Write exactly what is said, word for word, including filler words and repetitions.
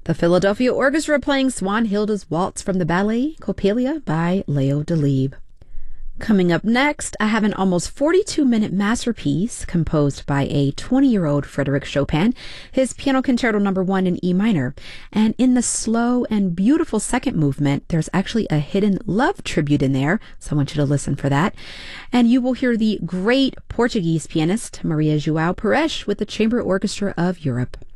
The Philadelphia Orchestra playing Swanhilda's Waltz from the ballet Coppelia by Leo Delibes. Coming up next, I have an almost forty-two minute masterpiece composed by a twenty-year-old Frédéric Chopin, his Piano Concerto number one in E minor. And in the slow and beautiful second movement, there's actually a hidden love tribute in there, so I want you to listen for that. And you will hear the great Portuguese pianist Maria João Pires with the Chamber Orchestra of Europe.